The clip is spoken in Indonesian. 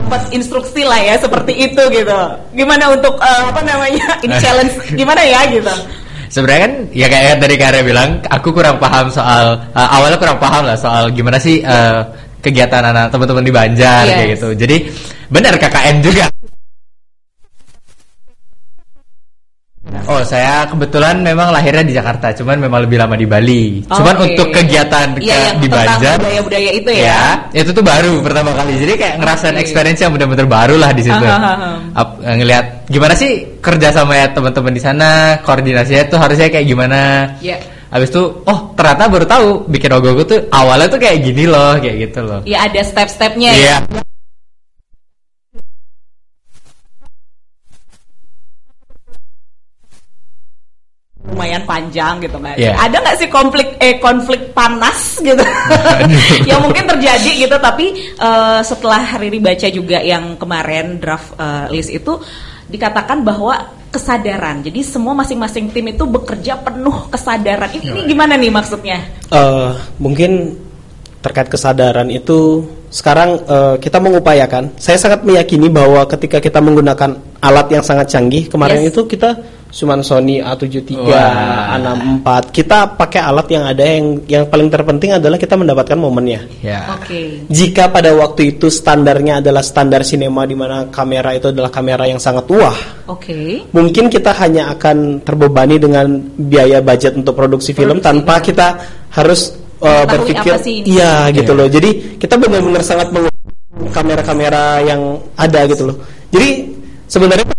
dapat instruksi lah ya seperti itu gitu. Gimana untuk ini challenge gimana ya gitu? Sebenarnya kan ya kayak dari Karya bilang, aku kurang paham soal awalnya kurang paham lah soal gimana sih kegiatan anak teman-teman di Banjar kayak gitu. Jadi benar KKN juga. Oh, saya kebetulan memang lahirnya di Jakarta, cuman memang lebih lama di Bali. Cuman untuk kegiatan di Banjar, budaya-budaya itu ya. Itu tuh baru pertama kali. Jadi kayak ngerasain experience yang benar-benar baru lah di situ. Ngelihat gimana sih kerja sama ya teman-teman di sana, koordinasinya tuh harusnya kayak gimana. Habis itu, ternyata baru tahu bikin Ogogo tuh awalnya tuh kayak gini loh, kayak gitu loh. Iya, ada step-stepnya ya. Lumayan panjang gitu kan. Ada nggak sih konflik panas gitu yang mungkin terjadi gitu, tapi setelah Riri baca juga yang kemarin draft list itu dikatakan bahwa kesadaran, jadi semua masing-masing tim itu bekerja penuh kesadaran. Ini gimana nih maksudnya? Mungkin terkait kesadaran itu sekarang kita mengupayakan. Saya sangat meyakini bahwa ketika kita menggunakan alat yang sangat canggih, kemarin itu kita cuman Sony A73, A64. Kita pakai alat yang ada yang paling terpenting adalah kita mendapatkan momennya. Jika pada waktu itu standarnya adalah standar sinema di mana kamera itu adalah kamera yang sangat mungkin kita hanya akan terbebani dengan biaya budget untuk produksi film tanpa kita harus berpikir gitu loh. Jadi kita benar-benar sangat menggunakan kamera-kamera yang ada gitu loh. Jadi sebenarnya